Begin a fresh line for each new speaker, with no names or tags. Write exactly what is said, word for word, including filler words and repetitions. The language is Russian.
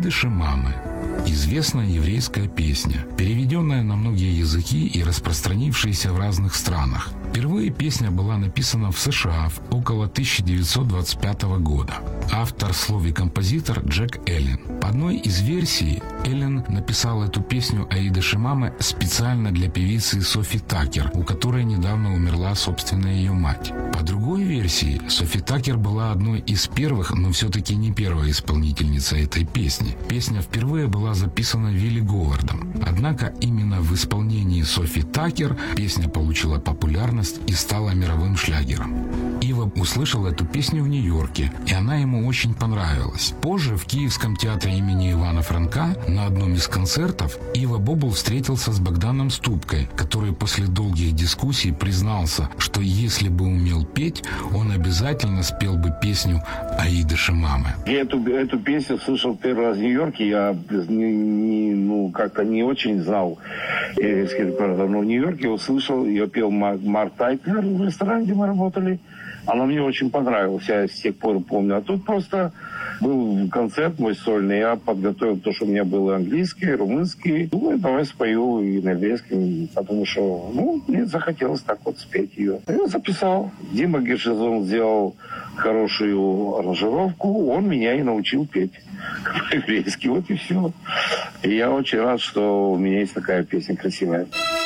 Аиды Шимамы. Известная еврейская песня, переведенная на многие языки и распространившаяся в разных странах. Впервые песня была написана в США около тысяча девятьсот двадцать пятого года. Автор слов и композитор Джек Эллен. По одной из версий, Эллен написал эту песню Аиды Шимамы специально для певицы Софи Такер, у которой недавно умерла собственная ее мать. По другой версии, Софи Такер была одной из первых, но все-таки не первой исполнительницей этой песни. Песня впервые была записана Вилли Говардом. Однако именно в исполнении Софи Такер песня получила популярность и стала мировым шлягером. Ива услышал эту песню в Нью-Йорке, и она ему очень понравилась. Позже в Киевском театре имени Ивана Франка на одном из концертов Ива Бобул встретился с Богданом Ступкой, который после долгих дискуссий признался, что если бы умел петь, он обязательно спел бы песню Аиды Шимамы.
Я эту, эту песню слышал первый раз в Нью-Йорке. Я не, не, ну, как-то не очень знал еврейский репертуар, но в Нью-Йорке услышал, ее пел Марк, Марк Тайтлер в ресторане, где мы работали. Она мне очень понравилась, я с тех пор помню. А тут просто был концерт мой сольный, я подготовил то, что у меня было английский, румынский. Думаю, давай спою и на английском, потому что, ну, мне захотелось так вот спеть ее. Я записал. Дима Гершизон сделал хорошую аранжировку, он меня и научил петь по-еврейски. Вот и все. И я очень рад, что у меня есть такая песня красивая.